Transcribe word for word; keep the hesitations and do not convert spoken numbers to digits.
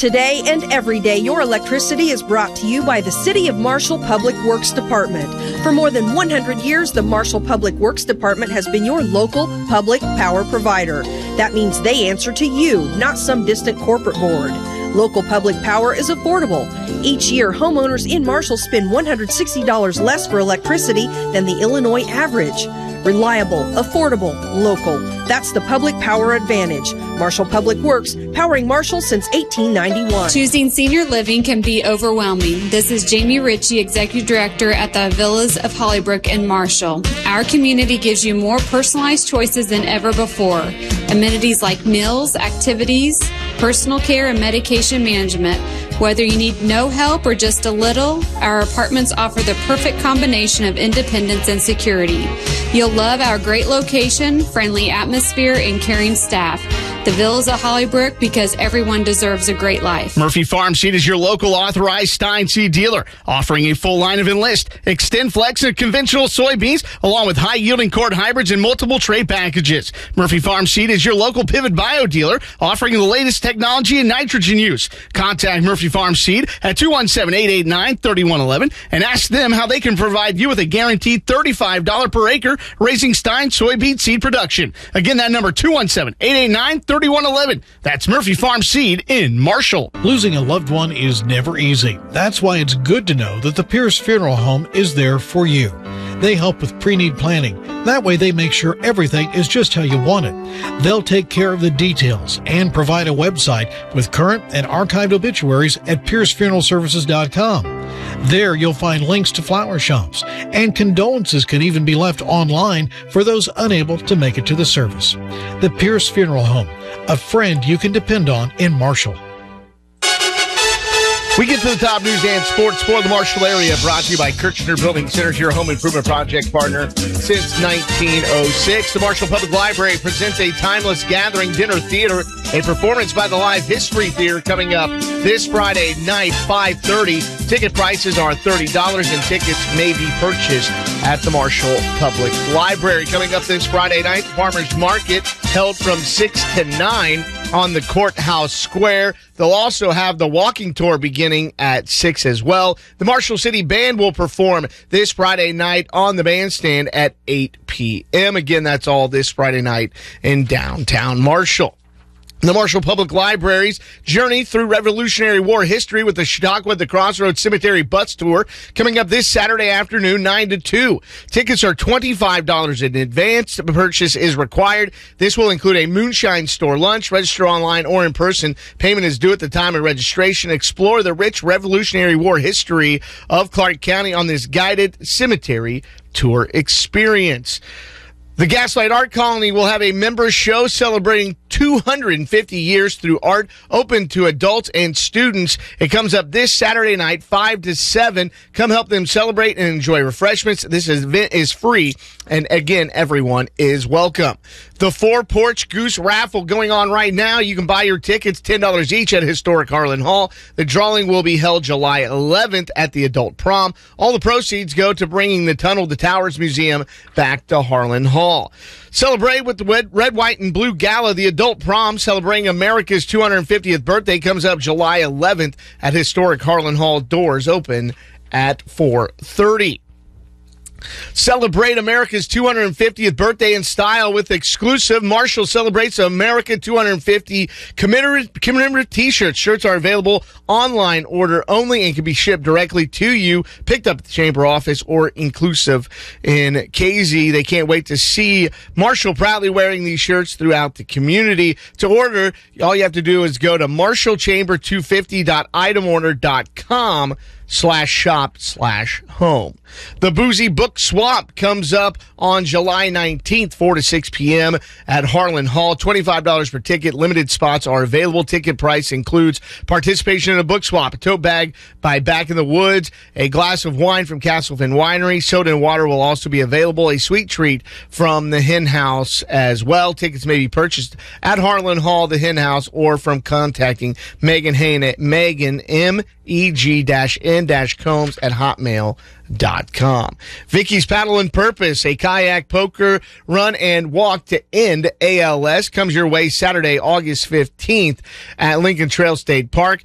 Today and every day, your electricity is brought to you by the City of Marshall Public Works Department. For more than one hundred years, the Marshall Public Works Department has been your local public power provider. That means they answer to you, not some distant corporate board. Local public power is affordable. Each year, homeowners in Marshall spend one hundred sixty dollars less for electricity than the Illinois average. Reliable, affordable, local. That's the public power advantage. Marshall Public Works, powering Marshall since eighteen ninety-one. Choosing senior living can be overwhelming. This is Jamie Ritchie, Executive Director at the Villas of Hollybrook in Marshall. Our community gives you more personalized choices than ever before. Amenities like meals, activities, personal care, and medication management. Whether you need no help or just a little, our apartments offer the perfect combination of independence and security. You'll love our great location, friendly atmosphere, and caring staff. The Villas of Hollybrook, because everyone deserves a great life. Murphy Farm Seed is your local authorized Stein seed dealer, offering a full line of Enlist, Extend Flex, and conventional soybeans, along with high-yielding corn hybrids and multiple trait packages. Murphy Farm Seed is your local Pivot Bio dealer, offering the latest technology in nitrogen use. Contact Murphy Farm Seed at two one seven, eight eight nine, three one one one and ask them how they can provide you with a guaranteed thirty-five dollars per acre raising Stein soybean seed production. Again, that number, two one seven, eight eight nine, three one one one. That's Murphy Farm Seed in Marshall. Losing a loved one is never easy. That's why it's good to know that the Pierce Funeral Home is there for you. They help with pre-need planning. That way they make sure everything is just how you want it. They'll take care of the details and provide a website with current and archived obituaries at pierce funeral services dot com. There you'll find links to flower shops, and condolences can even be left online for those unable to make it to the service. The Pierce Funeral Home, a friend you can depend on in Marshall. We get to the top news and sports for the Marshall area, brought to you by Kirchner Building Centers, your home improvement project partner since nineteen oh six. The Marshall Public Library presents a timeless gathering dinner theater, a performance by the Live History Theater coming up this Friday night, five thirty. Ticket prices are thirty dollars, and tickets may be purchased at the Marshall Public Library. Coming up this Friday night, the Farmers Market held from six to nine on the Courthouse Square. They'll also have the walking tour beginning at six as well. The Marshall City Band will perform this Friday night on the bandstand at eight p.m. Again, that's all this Friday night in downtown Marshall. The Marshall Public Library's journey through Revolutionary War history with the Chautauqua at the Crossroads Cemetery bus tour coming up this Saturday afternoon, nine to two. Tickets are twenty-five dollars in advance. The purchase is required. This will include a moonshine store lunch. Register online or in person. Payment is due at the time of registration. Explore the rich Revolutionary War history of Clark County on this guided cemetery tour experience. The Gaslight Art Colony will have a member show celebrating two hundred fifty years through art, open to adults and students. It comes up this Saturday night, five to seven. Come help them celebrate and enjoy refreshments. This event is free, and again, everyone is welcome. The Four Porch Goose Raffle going on right now. You can buy your tickets, ten dollars each at Historic Harlan Hall. The drawing will be held July eleventh at the Adult Prom. All the proceeds go to bringing the Tunnel to Towers Museum back to Harlan Hall. Celebrate with the Red, Red, White, and Blue Gala. The Adult Prom celebrating America's two hundred fiftieth birthday comes up July eleventh at Historic Harlan Hall. Doors open at four thirty. Celebrate America's two hundred fiftieth birthday in style with exclusive Marshall Celebrates America two hundred fifty commemorative, commemorative t-shirts. Shirts are available online, order only, and can be shipped directly to you, picked up at the chamber office or inclusive in K Z. They can't wait to see Marshall proudly wearing these shirts throughout the community. To order, all you have to do is go to marshall chamber two fifty dot item order dot com slash shop slash home. The Boozy Book Swap comes up on July nineteenth, four to six p.m. at Harlan Hall. twenty-five dollars per ticket. Limited spots are available. Ticket price includes participation in a book swap, a tote bag by Back in the Woods, a glass of wine from Castlefin Winery. Soda and water will also be available. A sweet treat from the Hen House as well. Tickets may be purchased at Harlan Hall, the Hen House, or from contacting Megan Hain at Megan, M E G N Combs at hotmail dot com. Vicky's Paddle and Purpose, a kayak, poker, run, and walk to end A L S, comes your way Saturday, August fifteenth at Lincoln Trail State Park.